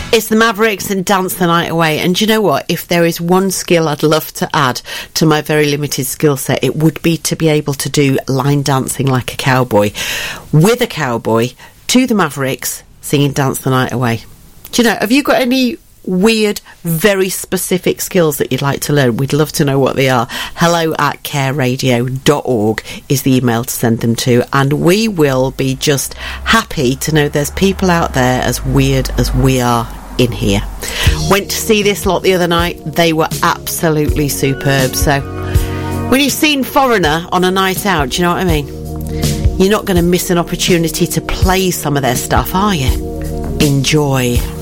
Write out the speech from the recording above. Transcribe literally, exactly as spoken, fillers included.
It's the Mavericks and Dance the Night Away. And do you know what? If there is one skill I'd love to add to my very limited skill set, it would be to be able to do line dancing like a cowboy, with a cowboy, to the Mavericks, singing Dance the Night Away. Do you know, have you got any weird, very specific skills that you'd like to learn? We'd love to know what they are. Hello at care radio dot org is the email to send them to, and we will be just happy to know there's people out there as weird as we are in here. Went to see this lot the other night. They were absolutely superb. So when you've seen Foreigner on a night out, do you know what I mean? You're not going to miss an opportunity to play some of their stuff, are you? Enjoy.